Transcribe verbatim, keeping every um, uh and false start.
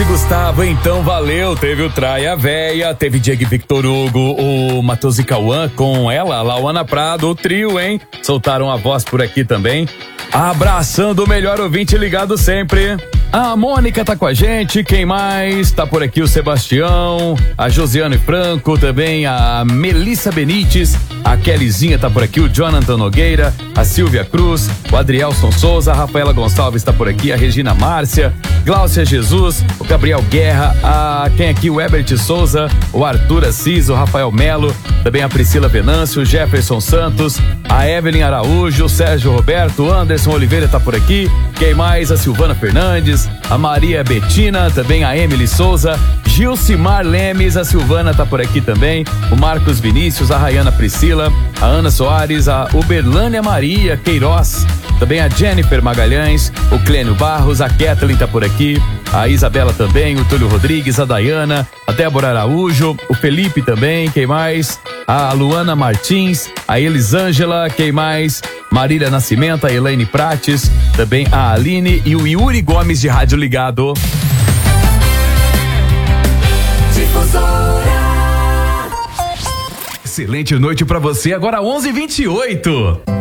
e Gustavo, então valeu. Teve o Traia Véia, teve Diego e Victor Hugo, o Matheus e Cauã com ela, a Lauana Prado, o trio, hein? Soltaram a voz por aqui também. Abraçando o melhor ouvinte ligado sempre. A Mônica tá com a gente, quem mais? Tá por aqui o Sebastião, a Josiane Franco, também a Melissa Benites, a Kellyzinha tá por aqui, o Jonathan Nogueira, a Silvia Cruz, o Adrielson Souza, a Rafaela Gonçalves tá por aqui, a Regina Márcia, Gláucia Jesus, o Gabriel Guerra, a quem aqui, o Ebert Souza, o Arthur Assis, o Rafael Melo, também a Priscila Venâncio, o Jefferson Santos, a Evelyn Araújo, o Sérgio Roberto, o Anderson Oliveira tá por aqui, quem mais? A Silvana Fernandes, a Maria Betina, também a Emily Souza, Gilcimar Lemes, a Silvana tá por aqui também, o Marcos Vinícius, a Rayana Priscila, a Ana Soares, a Uberlânia Maria Queiroz, também a Jennifer Magalhães, o Clênio Barros, a Kathleen tá por aqui, a Isabela também, o Túlio Rodrigues, a Dayana, a Débora Araújo, o Felipe também, quem mais? A Luana Martins, a Elisângela, quem mais? Marília Nascimento, a Elaine Prates, também a Aline e o Yuri Gomes de Rádio Ligado. Difusora. Excelente noite pra você, agora onze e vinte e oito.